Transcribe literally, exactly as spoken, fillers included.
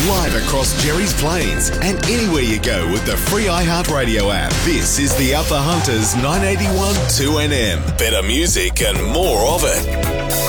live across Jerry's Plains and anywhere you go with the free iHeartRadio app. This is the Upper Hunters nine eighty-one two N M. Better music and more of it.